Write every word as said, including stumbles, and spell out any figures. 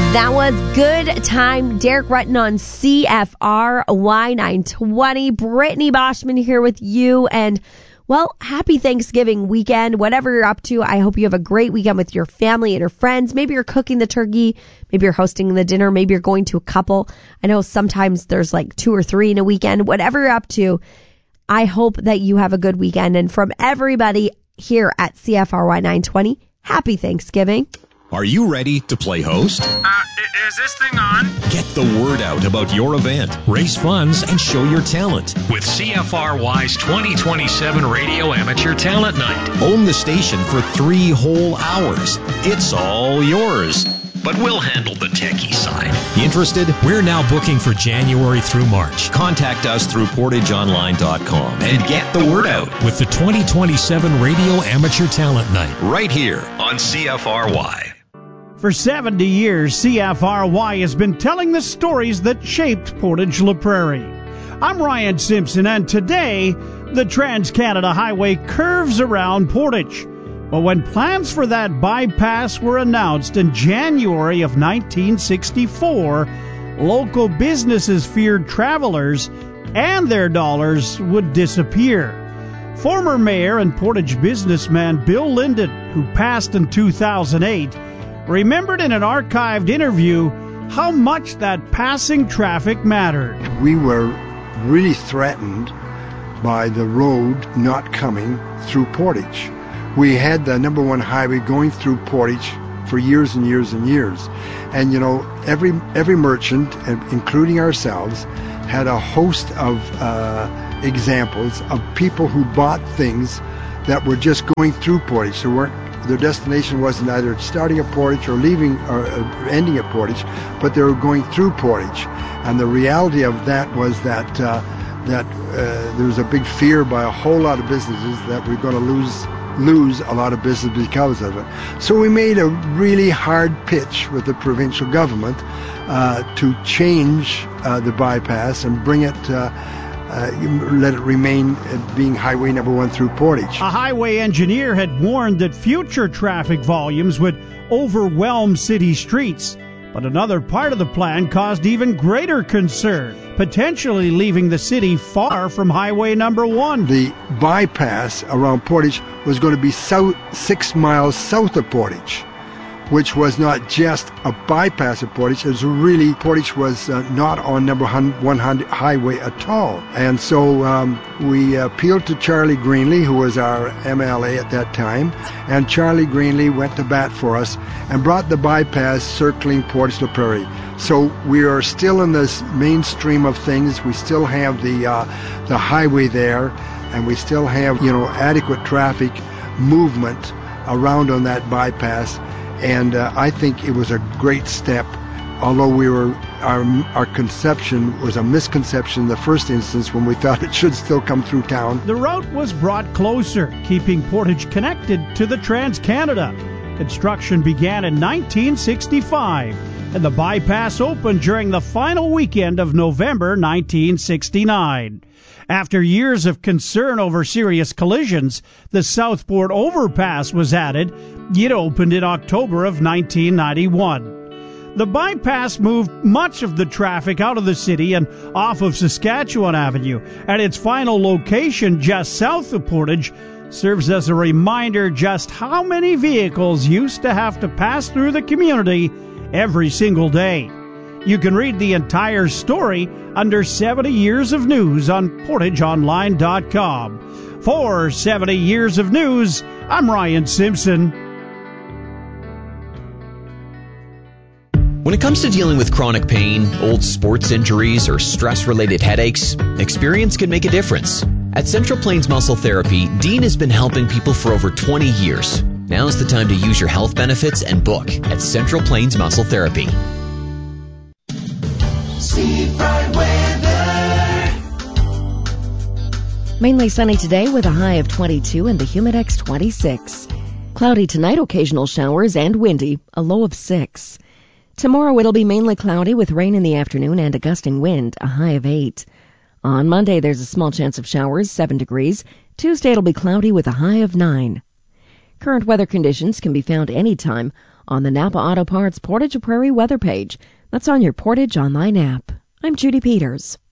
That was Good Time. Derek Rutten on C F R Y nine twenty. Brittany Boschman here with you. And, well, happy Thanksgiving weekend. Whatever you're up to, I hope you have a great weekend with your family and your friends. Maybe you're cooking the turkey. Maybe you're hosting the dinner. Maybe you're going to a couple. I know sometimes there's like two or three in a weekend. Whatever you're up to, I hope that you have a good weekend. And from everybody here at C F R Y nine twenty, happy Thanksgiving. Are you ready to play host? Uh, is this thing on? Get the word out about your event, raise funds, and show your talent. With C F R Y's twenty twenty-seven Radio Amateur Talent Night. Own the station for three whole hours. It's all yours. But we'll handle the techie side. Interested? We're now booking for January through March. Contact us through portage online dot com and get the word out. With the twenty twenty-seven Radio Amateur Talent Night. Right here on C F R Y. For seventy years, C F R Y has been telling the stories that shaped Portage La Prairie. I'm Ryan Simpson, and today, the Trans-Canada Highway curves around Portage. But when plans for that bypass were announced in January of nineteen sixty-four, local businesses feared travelers and their dollars would disappear. Former mayor and Portage businessman Bill Linden, who passed in two thousand eight, remembered in an archived interview how much that passing traffic mattered. We were really threatened by the road not coming through Portage. We had the number one highway going through Portage for years and years and years. And, you know, every every merchant, including ourselves, had a host of uh, examples of people who bought things that were just going through Portage. They weren't Their destination wasn't either starting at Portage or leaving or ending at Portage, but they were going through Portage. And the reality of that was that uh, that uh, there was a big fear by a whole lot of businesses that we're going to lose lose a lot of business because of it. So we made a really hard pitch with the provincial government uh, to change uh, the bypass and bring it. Uh, Uh, let it remain being highway number one through Portage. A highway engineer had warned that future traffic volumes would overwhelm city streets. But another part of the plan caused even greater concern, potentially leaving the city far from highway number one. The bypass around Portage was going to be south, six miles south of Portage, which was not just a bypass of Portage. It was really, Portage was uh, not on number one hundred highway at all. And so um, we appealed to Charlie Greenlee, who was our M L A at that time, and Charlie Greenlee went to bat for us and brought the bypass circling Portage La Prairie. So we are still in this mainstream of things. We still have the uh, the highway there, and we still have, you know, adequate traffic movement around on that bypass. And uh, I think it was a great step, although we were our our conception was a misconception in the first instance when we thought it should still come through town. The route was brought closer, keeping Portage connected to the Trans-Canada. Construction began in nineteen sixty-five, and the bypass opened during the final weekend of November nineteen sixty-nine. After years of concern over serious collisions, the Southport Overpass was added. It opened in October of nineteen ninety-one. The bypass moved much of the traffic out of the city and off of Saskatchewan Avenue, and its final location just south of Portage serves as a reminder just how many vehicles used to have to pass through the community every single day. You can read the entire story under seventy years of news on portage online dot com. For seventy years of news, I'm Ryan Simpson. When it comes to dealing with chronic pain, old sports injuries, or stress-related headaches, experience can make a difference. At Central Plains Muscle Therapy, Dean has been helping people for over twenty years. Now's the time to use your health benefits and book at Central Plains Muscle Therapy. Mainly sunny today with a high of twenty-two and the Humidex twenty-six. Cloudy tonight, occasional showers and windy, a low of six. Tomorrow it'll be mainly cloudy with rain in the afternoon and a gusting wind, a high of eight. On Monday there's a small chance of showers, seven degrees. Tuesday it'll be cloudy with a high of nine. Current weather conditions can be found anytime on the Napa Auto Parts Portage Prairie weather page. That's on your Portage Online app. I'm Judy Peters.